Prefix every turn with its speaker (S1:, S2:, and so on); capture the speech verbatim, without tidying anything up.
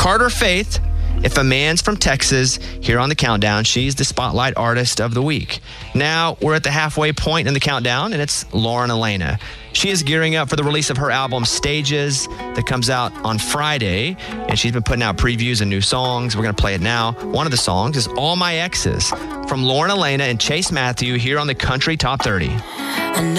S1: Carter Faith, If a Man's from Texas, here on the countdown. She's the Spotlight Artist of the Week. Now, we're at the halfway point in the countdown, and it's Lauren Elena. She is gearing up for the release of her album, Stages, that comes out on Friday, and she's been putting out previews and new songs. We're going to play it now. One of the songs is All My Exes from Lauren Elena and Chase Matthew here on the Country Top thirty.
S2: I know